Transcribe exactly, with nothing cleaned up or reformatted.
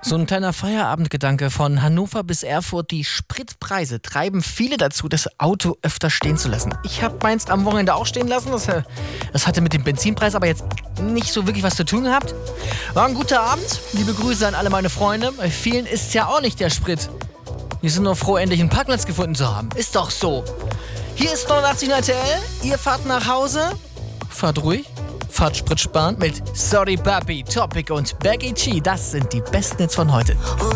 So ein kleiner Feierabendgedanke von Hannover bis Erfurt. Die Spritpreise treiben viele dazu, das Auto öfter stehen zu lassen. Ich habe meins am Wochenende auch stehen lassen. Das, das hatte mit dem Benzinpreis aber jetzt nicht so wirklich was zu tun gehabt. War ein guter Abend. Liebe Grüße an alle meine Freunde. Bei vielen ist ja auch nicht der Sprit. Die sind nur froh, endlich einen Parkplatz gefunden zu haben. Ist doch so. Hier ist neunundachtzig N R T L. Ihr fahrt nach Hause. Fahrt ruhig. Fahrt Sprit sparen mit Sorry Papi, Topic und Becky G. Das sind die besten Hits von heute.